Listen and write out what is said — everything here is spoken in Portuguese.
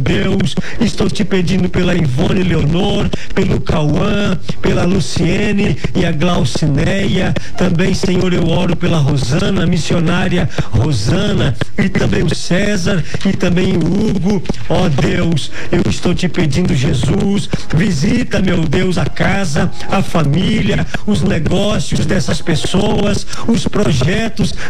Deus. Estou te pedindo pela Ivone Leonor, pelo Cauã, pela Luciene e a Glaucineia. Também, Senhor, eu oro pela Rosana, a missionária Rosana, e também o César, e também o Hugo. Ó Deus, eu estou te pedindo, Jesus, visita, meu Deus, a casa, a família, os negócios dessas pessoas, os projetos